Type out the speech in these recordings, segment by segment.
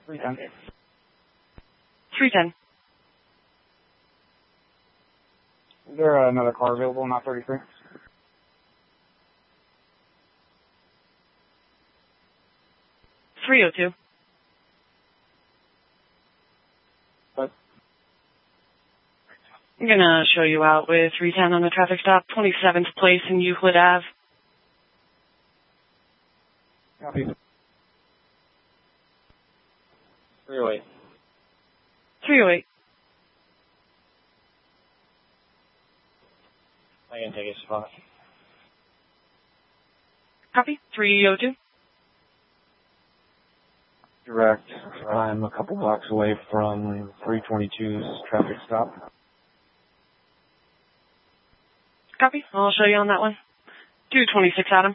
310. 310. Is there another car available, not 33? .302. What? I'm gonna show you out with 310 on the traffic stop, 27th place in Euclid Ave. Copy. 308. 308. I can take a spot. Copy. 302. Direct. I'm a couple blocks away from 322's traffic stop. Copy. I'll show you on that one. 226 Adam.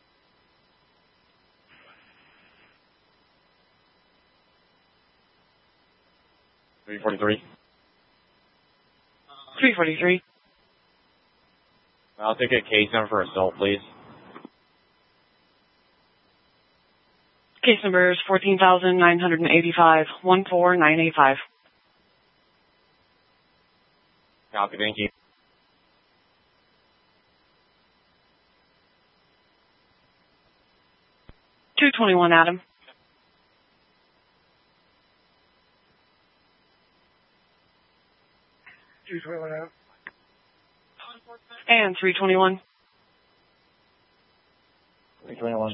343. 343. I'll take a case number for assault, please. Case number is 14,985, 14985. Copy, thank you. .221 Adam. And 321. 321.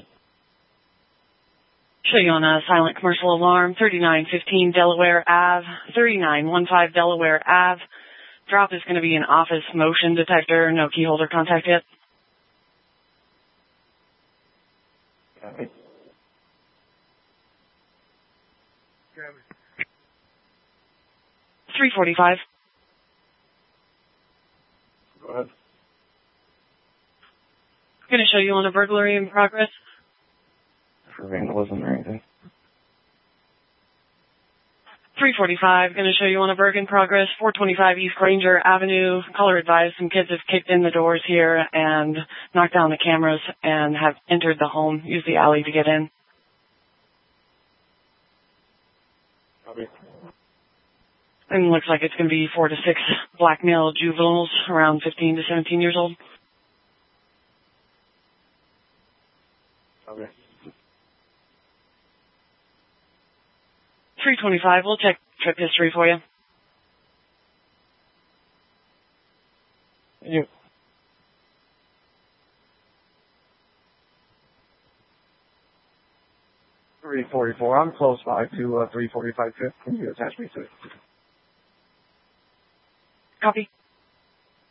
Show you on a silent commercial alarm, 3915 Delaware Ave, 3915 Delaware Ave. Drop is going to be an office motion detector, no key holder contact yet. Copy. 345. Go ahead. Going to show you on a burglary in progress. For vandalism or anything. 345. Going to show you on a burg in progress. 425 East Granger Avenue. Caller advised some kids have kicked in the doors here and knocked down the cameras and have entered the home. Use the alley to get in. Copy. And looks like it's going to be 4 to 6 black male juveniles around 15 to 17 years old. Okay. 325. We'll check trip history for you. Thank you. 344. I'm close by to 345 Fifth. Can you attach me to it? Copy.